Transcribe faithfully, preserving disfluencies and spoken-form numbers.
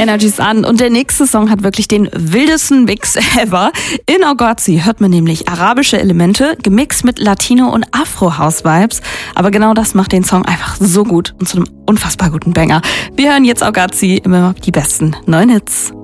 Energies an. Und der nächste Song hat wirklich den wildesten Mix ever. In Ogozzi hört man nämlich arabische Elemente, gemixt mit Latino- und Afro-House-Vibes. Aber genau das macht den Song einfach so gut und zu einem unfassbar guten Banger. Wir hören jetzt Ogozzi, immer die besten neuen Hits.